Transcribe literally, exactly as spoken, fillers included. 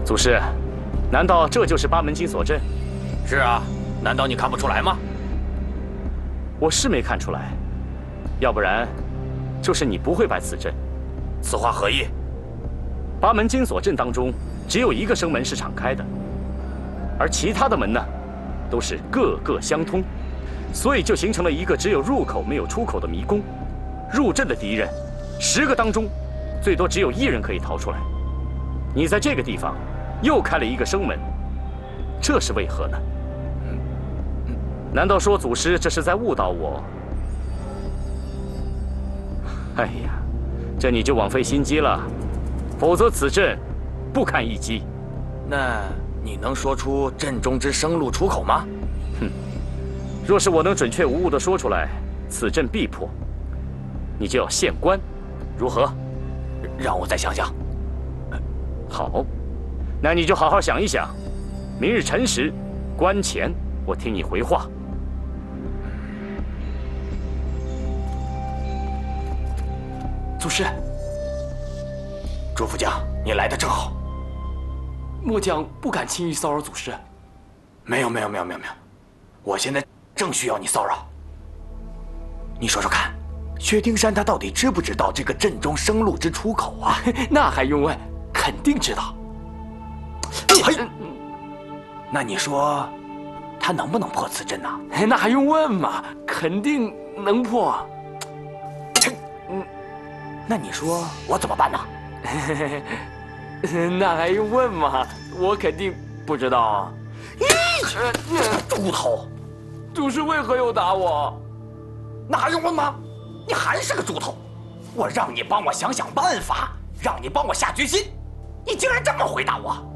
祖师，难道这就是八门金锁阵？ 是啊，难道你看不出来吗？ 我是没看出来，要不然，就是你不会摆此阵。 此话何意？ 八门金锁阵当中，只有一个生门是敞开的，而其他的门呢，都是各个相通，所以就形成了一个只有入口没有出口的迷宫。入阵的敌人，十个当中，最多只有一人可以逃出来。你在这个地方又开了一个生门，这是为何呢？难道说祖师这是在误导我？哎呀，这你就枉费心机了，否则此阵不堪一击。 那你能说出阵中之生路出口吗？ 哼，若是我能准确无误地说出来，此阵必破，你就要县官，如何？ 让我再想想。 好，那你就好好想一想，明日辰时，关前我听你回话。 祖师， 朱副将，你来的正好。 末将不敢轻易骚扰祖师。 没有没有没有没有没有，我现在正需要你骚扰。你说说看，薛丁山他到底知不知道这个阵中生路之出口啊？ 那还用问？肯定知道。 嘿，那你说，他能不能破此阵呢？ 那还用问吗？肯定能破。 嗯，那你说我怎么办呢？ 那还用问吗？我肯定不知道啊。 猪头！ 祖师为何又打我？ 那还用问吗？你还是个猪头！我让你帮我想想办法，让你帮我下决心，你竟然这么回答我！